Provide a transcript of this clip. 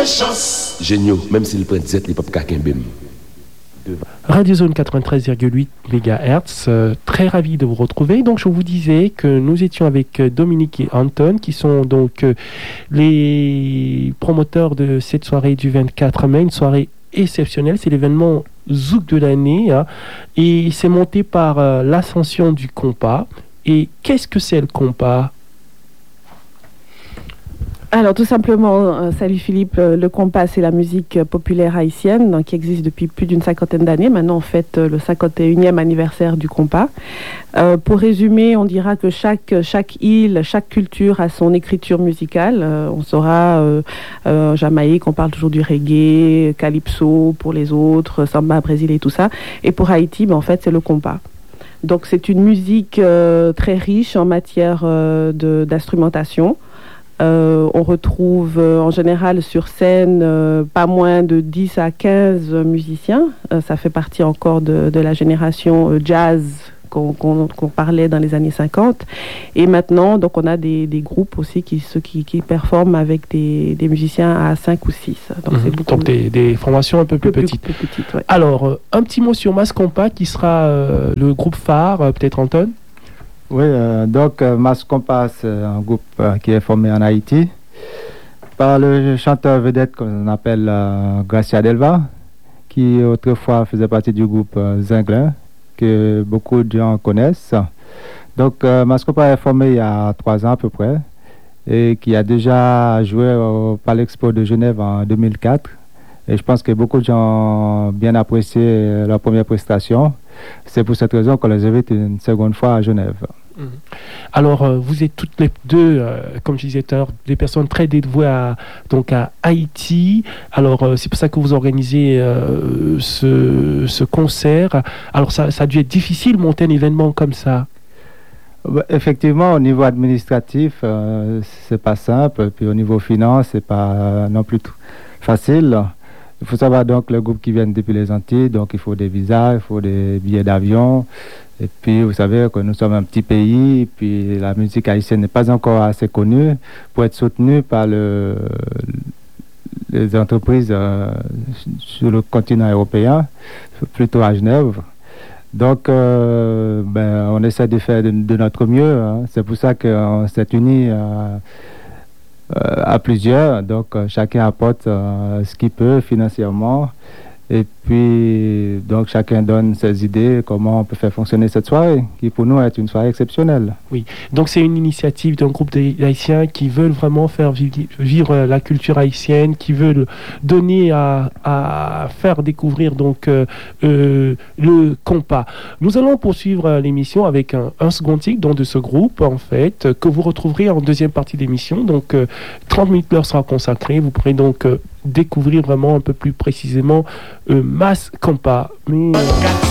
Géniaux, même s'il prend 17, il ne peut pas qu'un bim. Radio Zone 93,8 MHz, très ravi de vous retrouver. Donc je vous disais que nous étions avec Dominique et Anton qui sont donc les promoteurs de cette soirée du 24 mai, une soirée exceptionnelle, c'est l'événement Zouk de l'année hein, et c'est monté par l'ascension du compas. Et qu'est-ce que c'est le compas ? Alors tout simplement, salut Philippe, le compas c'est la musique populaire haïtienne donc, qui existe depuis plus d'une cinquantaine d'années. Maintenant on fête le 51e anniversaire du compas. Pour résumer, on dira que chaque île, chaque culture a son écriture musicale. On saura Jamaïque, on parle toujours du reggae, calypso pour les autres, samba, Brésil et tout ça. Et pour Haïti, en fait c'est le compas. Donc c'est une musique très riche en matière d'instrumentation. On retrouve en général sur scène pas moins de 10 à 15 musiciens. Ça fait partie encore de la génération jazz qu'on parlait dans les années 50. Et maintenant, donc on a des groupes aussi qui performent avec des musiciens à 5 ou 6. Donc, des formations un peu plus petites. Plus petites ouais. Alors, un petit mot sur Mascompas qui sera le groupe phare, peut-être Anton ? Oui, donc Mascompas, c'est un groupe qui est formé en Haïti par le chanteur vedette qu'on appelle Gracia Delva, qui autrefois faisait partie du groupe Zinglin, que beaucoup de gens connaissent. Donc Mascompas est formé il y a 3 ans à peu près et qui a déjà joué au Palexpo de Genève en 2004. Et je pense que beaucoup de gens ont bien apprécié leur première prestation. C'est pour cette raison qu'on les invite une seconde fois à Genève. Alors, vous êtes toutes les deux, comme je disais tout à l'heure, des personnes très dévouées à Haïti. Alors, c'est pour ça que vous organisez ce concert. Alors, ça a dû être difficile de monter un événement comme ça. Effectivement, au niveau administratif, c'est pas simple. Puis au niveau finance, c'est pas non plus facile. Il faut savoir donc le groupe qui vient depuis les Antilles, donc il faut des visas, il faut des billets d'avion. Et puis vous savez que nous sommes un petit pays, et puis la musique haïtienne n'est pas encore assez connue pour être soutenue par les entreprises sur le continent européen, plutôt à Genève. Donc on essaie de faire de notre mieux. Hein. C'est pour ça qu'on s'est unis à plusieurs, donc chacun apporte ce qu'il peut financièrement et puis donc chacun donne ses idées comment on peut faire fonctionner cette soirée qui pour nous est une soirée exceptionnelle. Oui, donc c'est une initiative d'un groupe d'Haïtiens qui veulent vraiment faire vivre la culture haïtienne, qui veulent donner à faire découvrir donc le compas. Nous allons poursuivre l'émission avec un second titre donc de ce groupe en fait que vous retrouverez en deuxième partie d'émission. Donc 30 minutes leur sera consacrée. Vous pourrez donc découvrir vraiment un peu plus précisément Mascompas.